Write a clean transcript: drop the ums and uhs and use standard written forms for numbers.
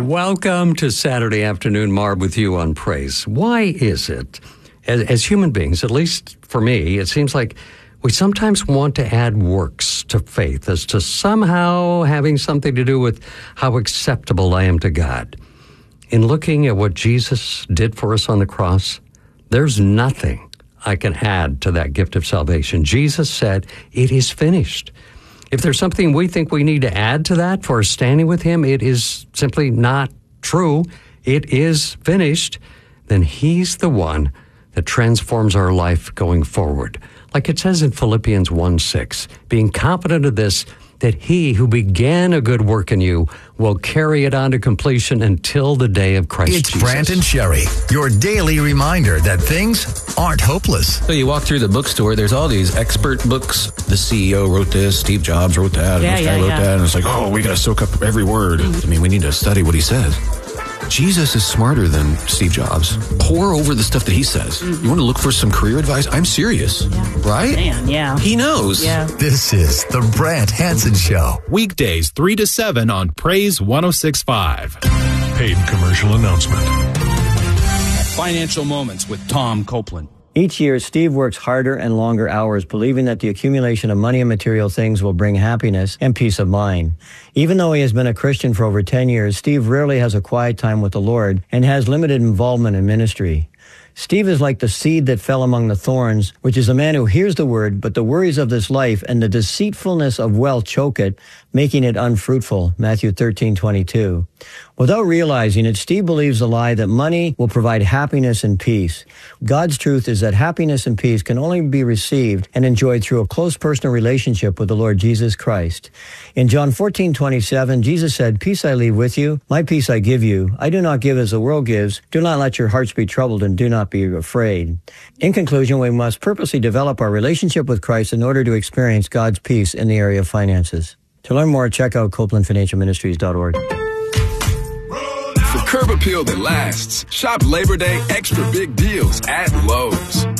Welcome to Saturday Afternoon Marb with you on Praise. Why is it, as human beings, at least for me, it seems like we sometimes want to add works to faith as to somehow having something to do with how acceptable I am to God. In looking at what Jesus did for us on the cross, there's nothing I can add to that gift of salvation. Jesus said, "It is finished." If there's something we think we need to add to that for standing with him, it is simply not true. It is finished. Then he's the one that transforms our life going forward. Like it says in Philippians 1:6, being confident of this, that he who began a good work in you will carry it on to completion until the day of Christ Jesus. It's Brant and Sherry, your daily reminder that things aren't hopeless. So you walk through the bookstore, there's all these expert books. The CEO wrote this, Steve Jobs wrote that, and this guy wrote that, and it's like, oh, we got to soak up every word. I mean, we need to study what he says. Jesus is smarter than Steve Jobs. Pour over the stuff that he says. You want to look for some career advice? I'm serious. Right? Man, yeah. He knows. Yeah. This is the Brant Hansen Show. Weekdays 3 to 7 on Praise 106.5. Paid commercial announcement. Financial Moments with Tom Copeland. Each year, Steve works harder and longer hours, believing that the accumulation of money and material things will bring happiness and peace of mind. Even though he has been a Christian for over 10 years, Steve rarely has a quiet time with the Lord and has limited involvement in ministry. Steve is like the seed that fell among the thorns, which is a man who hears the word, but the worries of this life and the deceitfulness of wealth choke it, making it unfruitful. Matthew 13:22. Without realizing it, Steve believes the lie that money will provide happiness and peace. God's truth is that happiness and peace can only be received and enjoyed through a close personal relationship with the Lord Jesus Christ. In John 14:27, Jesus said, "Peace I leave with you, my peace I give you. I do not give as the world gives. Do not let your hearts be troubled and do not be afraid." In conclusion, we must purposely develop our relationship with Christ in order to experience God's peace in the area of finances. To learn more, check out CopelandFinancialMinistries.org. For curb appeal that lasts, shop Labor Day extra big deals at Lowe's.